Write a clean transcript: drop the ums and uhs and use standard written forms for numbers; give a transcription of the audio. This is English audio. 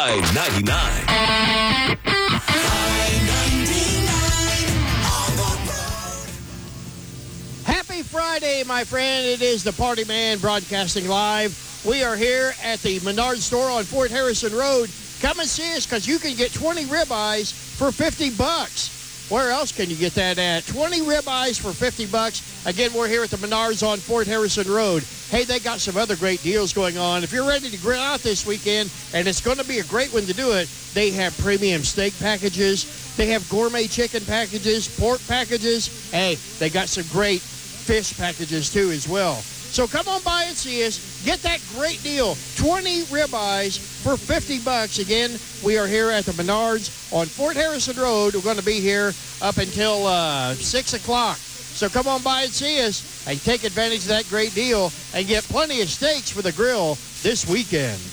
I-99. Happy Friday, my friend. It is the Party Man broadcasting live. We are here at the Menards store on Fort Harrison Road. Come and see us because you can get 20 ribeyes for $50. Where else can you get that at? 20 ribeyes for $50. Again, we're here at the Menards on Fort Harrison Road. Hey, they got some other great deals going on. If you're ready to grill out this weekend, and it's going to be a great one to do it, they have premium steak packages. They have gourmet chicken packages, pork packages. Hey, they got some great fish packages too as well. So come on by and see us. Get that great deal. 20 ribeyes for $50. Again, we are here at the Menards on Fort Harrison Road. We're going to be here up until 6 o'clock. So come on by and see us and take advantage of that great deal and get plenty of steaks for the grill this weekend.